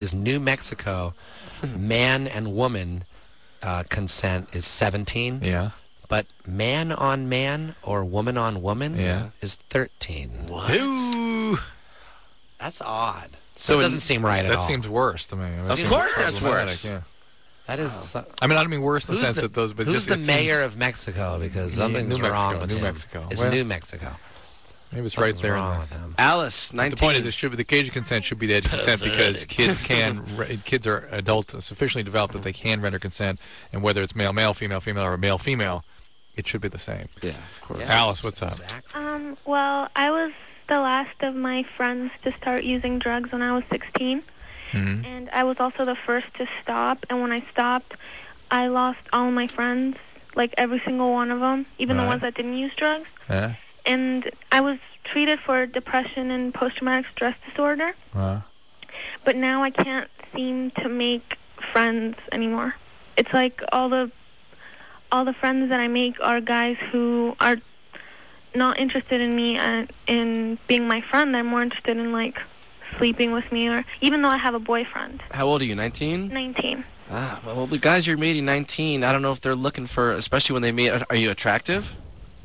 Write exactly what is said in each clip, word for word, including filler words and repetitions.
is New Mexico, man and woman uh, consent is seventeen. Yeah. But man on man or woman on woman Yeah. is thirteen. What? Ooh. That's odd. So that it- doesn't seem right at That all. seems worse to me. That Of seems course that's problematic, worse. Yeah. That is. Uh, I mean, I don't mean worse in the who's sense the, that those, but who's just the it mayor seems, of Mexico? Because Yeah, something's New wrong Mexico, with New him. Mexico. It's Well, New Mexico. maybe it's right Something's there. wrong in with him. Alice, the, nineteen. the point is, it should be the age of consent should be the age of consent because kids can, re- kids are adult sufficiently developed that they can render consent, and whether it's male male, female female, or male female, it should be the same. Yeah, of course. Yes, Alice, what's up? exactly. Um, well, I was the last of my friends to start using drugs when I was sixteen, Mm-hmm. and I was also the first to stop. And when I stopped, I lost all my friends, like every single one of them, even Right. the ones that didn't use drugs. Yeah. And I was treated for depression and post-traumatic stress disorder, Uh, but now I can't seem to make friends anymore. It's like all the all the friends that I make are guys who are not interested in me and in being my friend. They're more interested in like sleeping with me, or even though I have a boyfriend. How old are you, nineteen? nineteen. Ah, well, the guys you're meeting, nineteen, I don't know if they're looking for, especially when they meet, are you attractive?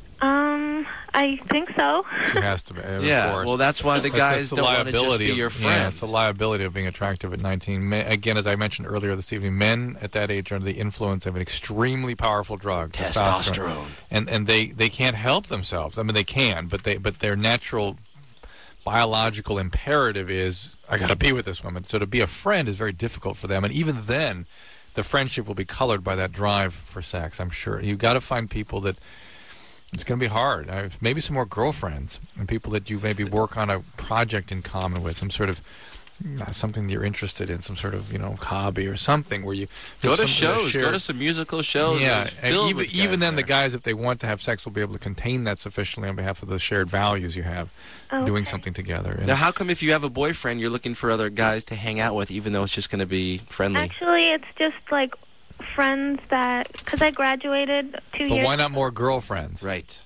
Um, I think so. she has to be. Of Yeah, course. well, that's why the That's- guys that's the don't want to just liability be of- your Yeah, friend. it's the liability of being attractive at nineteen. Men, again, as I mentioned earlier this evening, men at that age are under the influence of an extremely powerful drug, Testosterone. and and they, they can't help themselves. I mean, they can, but they but their natural biological imperative is I got to be with this woman. So to be a friend is very difficult for them, and even then, the friendship will be colored by that drive for sex. I'm sure you've got to find people that. It's going to be hard. Uh, maybe some more girlfriends and people that you maybe work on a project in common with, some sort of uh, something that you're interested in, some sort of you know hobby or something where you Go have to something shows, share. go to some musical shows. Yeah, It's and filled even with even guys then, the there. guys, if they want to have sex, will be able to contain that sufficiently on behalf of the shared values you have, doing Okay. something together. And Now, how come if you have a boyfriend, you're looking for other guys to hang out with, even though it's just going to be friendly? Actually, it's just like friends that, because I graduated two but years. why not more girlfriends? Right.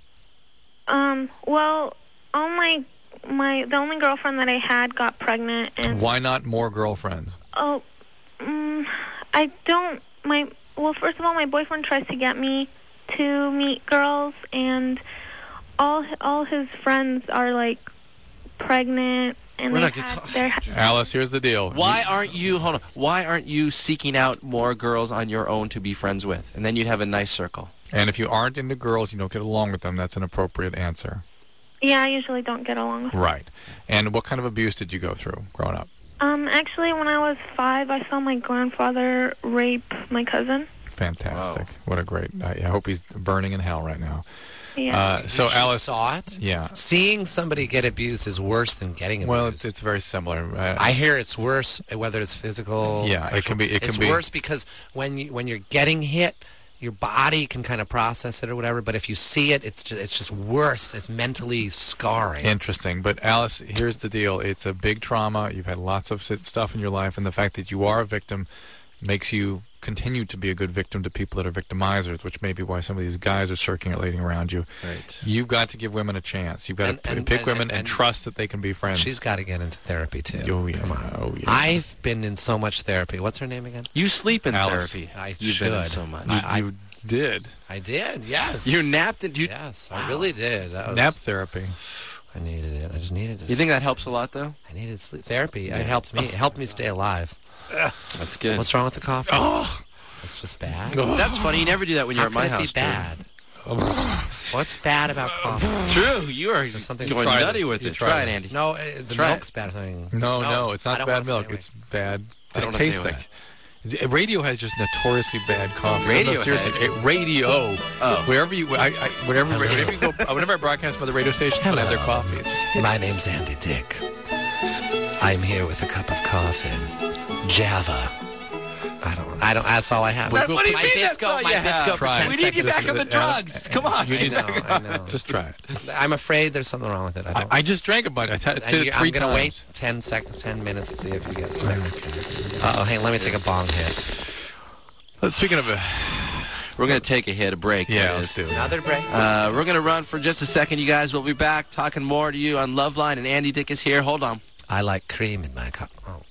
Um, well, all my my the only girlfriend that I had got pregnant, and Why not more girlfriends? oh, um, I don't. My well, first of all, my boyfriend tries to get me to meet girls, and all all his friends are like pregnant, and We're they not gonna have talk- their Alice, here's the deal. Why aren't you, hold on, why aren't you seeking out more girls on your own to be friends with? And then you'd have a nice circle. And if you aren't into girls, you don't get along with them. That's an appropriate answer. yeah. I usually don't get along with. Right. And what kind of abuse did you go through growing up? Um, actually, when I was five, I saw my grandfather rape my cousin. Fantastic. What a great. I, I hope he's burning in hell right now. Yeah. Uh, so, She Alice. saw it. Yeah. Seeing somebody get abused is worse than getting abused. Well, it's it's very similar. Uh, I hear it's worse whether it's physical. Yeah, it sexual. can be- it can it's be- worse because when you when you're getting hit, your body can kind of process it or whatever. But if you see it, it's just, it's just worse. It's mentally scarring. Interesting. But, Alice, here's the deal. It's a big trauma. You've had lots of sit- stuff in your life, and the fact that you are a victim makes you continue to be a good victim to people that are victimizers, which may be why some of these guys are circulating around you. Right. You've got to give women a chance. You've got And- to and- pick and- women and- and, and trust that they can be friends. She's got to get into therapy too. Oh, yeah. Come on. Oh, yeah. I've been in so much therapy. What's her name again? You sleep in Alice. therapy. I You've should. been in so much. You, I- you did. I did. Yes. You napped it. You, Yes, I really did. That was, Nap therapy. I needed it. I just needed it. you think that helps a lot, though? I needed sleep therapy. It helped me. It helped me stay alive. That's good. What's wrong with the coffee? Oh. It's just bad. That's funny. You never do that when you're How at my can it house. be bad? What's bad about coffee? True. You are there something- going Try nutty this. with You it. try Try it, this. Andy. No, uh, the Try milk's it. bad. or something. No, no, it's I not don't bad wanna stay milk. awake. It's bad. I Just don't wanna taste stay thing. The Radio has just notoriously bad coffee. Radio No, seriously, head? it- radio. Oh. Wherever you, I, I, whenever, whenever you go, whenever I broadcast from the radio station, when I have their Hello. coffee. It's just, My name's Andy Dick. I'm here with a cup of coffee. Java. I don't. I don't. That's all I have. What- what do you my mean bits that's go. all My you bits have? go for Try ten it. We need you seconds. back on the drugs. Come on. You I need know. I know. just try it. I'm afraid there's something wrong with it. I I, don't. I just drank a bunch. I t- and did you- it three I'm gonna times. wait ten seconds, ten minutes to see if you get sick. Uh oh, hey, let me take a bong hit. Let's, speaking of, uh, We're going to take a hit, a break. yeah, that let's is. do it. Another break. Uh, we're going to run for just a second, you guys. We'll be back talking more to you on Loveline, and Andy Dick is here. Hold on. I like cream in my cup. Oh.